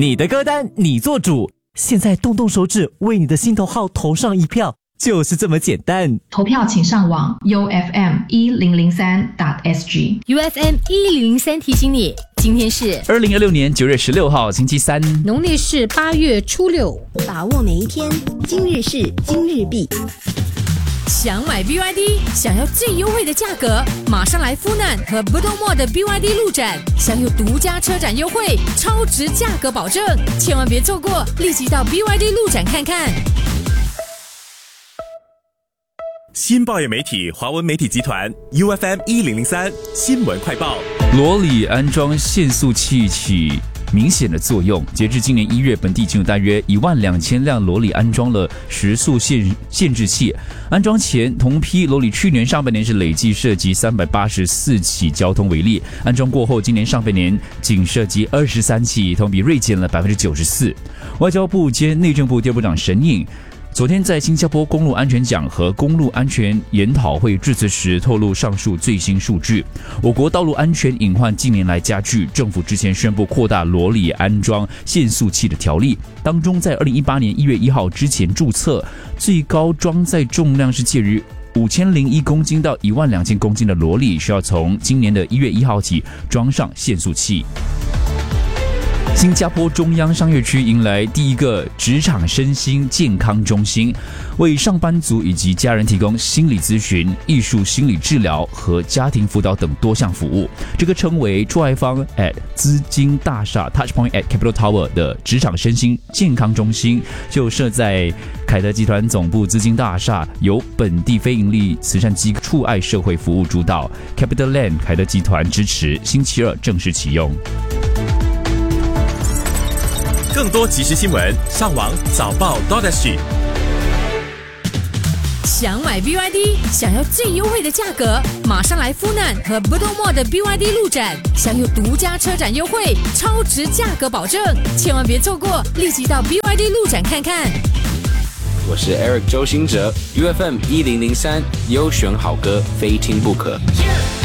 你的歌单你做主，现在动动手指为你的心头好投上一票，就是这么简单。 投票请上网 ufm1003.sg。 UFM 1003提醒你，今天是 2026年9月16号星期三， 农历是8月初6。 把握每一天，今日事今日毕。 想买 BYD， 想要最优惠的价格，马上来富南和 Bedok 的 BYD 路展，享有独家车展优惠，超值价格保证，千万别错过，立即到 BYD 路展看看。 新报业媒体华文媒体集团 UFM1003 新闻快报。 罗里安装限速器起明显的作用。截至今年1月，本地仅有大约12000辆罗里安装了时速限制器。安装前，同批罗里去年上半年是累计涉及384起交通违例，安装过后，今年上半年仅涉及23起，同比锐减了94%。外交部兼内政部第二部长沈颖昨天在新加坡公路安全奖和公路安全研讨会致辞时透露上述最新数据。我国道路安全隐患近年来加剧，政府之前宣布扩大罗里安装限速器的条例，当中在2018年1月1号之前注册，最高装载重量是介于5001公斤到12000公斤的罗里，需要从今年的1月1号起装上限速器。新加坡中央商业区迎来第一个职场身心健康中心，为上班族以及家人提供心理咨询、艺术心理治疗和家庭辅导等多项服务。这个称为出爱方 at 资金大厦 Touchpoint at Capital Tower 的职场身心健康中心，就设在凯德集团总部资金大厦，由本地非营利慈善机构触爱社会服务主导 Capital Land 凯德集团支持，星期二正式启用。 更多即时新闻，上网早报 .sg。 想买 BYD， 想要最优惠的价格，马上来富南和 Bedok 的 BYD 路展，享有独家车展优惠，超值价格保证，千万别错过，立即到 BYD 路展看看。 我是 Eric 周兴哲 ，UFM 1003优选好歌，非听不可。